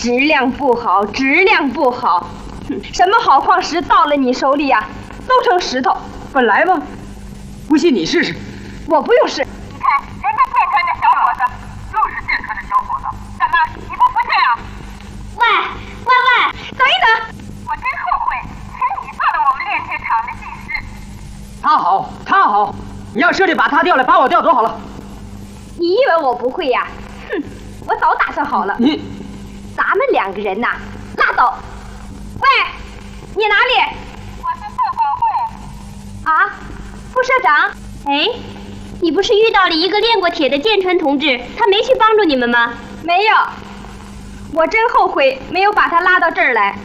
质量不好，质量不好。什么好矿石到了你手里呀，都成石头。 本来嘛，不信你试试。 我不用试。 你看人家建川的小伙子，就是建川的小伙子，怎么你不服气啊？ 喂，等一等， 我真后悔请你做了我们炼铁厂的技师。 他好，你要设计把他调来，把我调走好了。 你以为我不会呀？哼，我早打算好了。咱们2个人呐，拉倒。喂，你哪里？ 我是社管会。 啊，副社长。 哎，你不是遇到了一个炼过铁的建川同志，他没去帮助你们吗？ 没有，我真后悔没有把他拉到这儿来。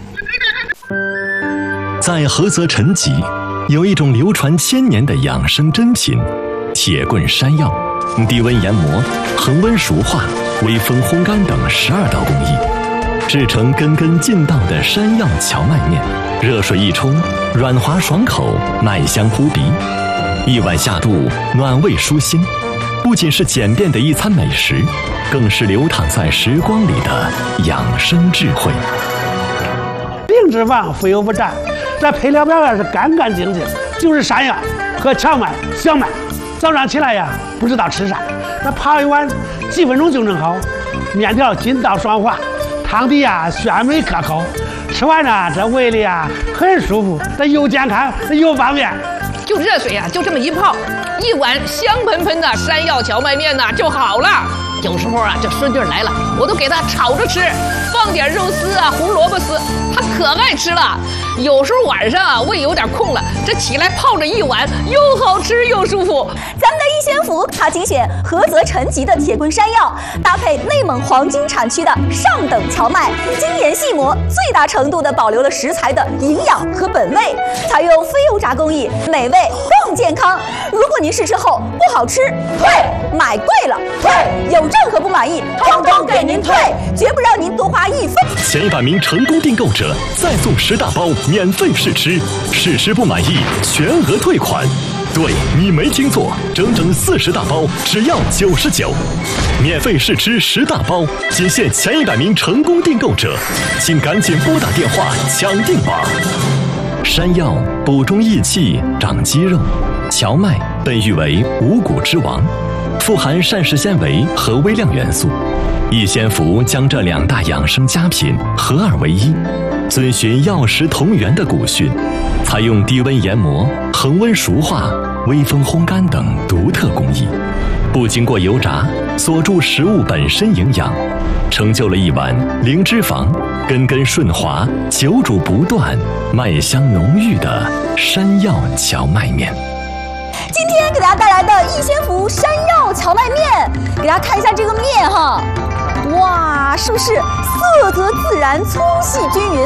在菏泽陈集，有一种流传1000年的养生珍品——铁棍山药，低温研磨、恒温熟化、微风烘干等12道工艺，制成根根劲道的山药荞麦面。热水一冲，软滑爽口，麦香扑鼻，一碗下肚，暖胃舒心。不仅是简便的一餐美食，更是流淌在时光里的养生智慧。 定脂肪非油不沾，这配料表是干干净净，就是山药和荞麦、小麦。早上起来呀，不知道吃啥，那泡一碗几分钟就能好。面条筋道爽滑，汤底呀鲜美可口，吃完呢这胃里呀很舒服，这又健康又方便。 就热水呀，就这么一泡，一碗香喷喷的山药荞麦面呐就好了。有时候啊，这孙女来了，我都给她炒着吃，放点肉丝啊、胡萝卜丝，她可爱吃了。有时候晚上啊，胃有点空了，这起来泡着一碗，又好吃又舒服。 咱们的逸仙福，它精选菏泽陈集的铁棍山药，搭配内蒙黄金产区的上等荞麦，精研细磨，最大程度的保留了食材的营养和本味，采用非油炸工艺，美味更健康。如果您试吃后不好吃，退；买贵了退；有任何不满意，通通给您退，绝不让您多花1分。 前100名成功订购者再送10大包免费试吃，试吃不满意全额退款。对，你没听错，整整40大包只要99，免费试吃10大包，仅限前100名成功订购者，请赶紧拨打电话抢订吧。山药补中益气、长肌肉，荞麦被誉为五谷之王，富含膳食纤维和微量元素。逸仙福将这2大养生佳品合二为一，遵循药食同源的古训，采用低温研磨、恒温熟化、微风烘干等独特工艺，不经过油炸，锁住食物本身营养，成就了一碗零脂肪、根根顺滑、久煮不断、麦香浓郁的山药荞麦面。 今天给大家带来的逸仙福山药荞麦面，给大家看一下这个面哈，哇，是不是色泽自然、粗细均匀？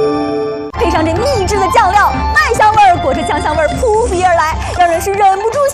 配上这秘制的酱料，麦香味儿裹着酱香味儿扑鼻而来，让人是忍不住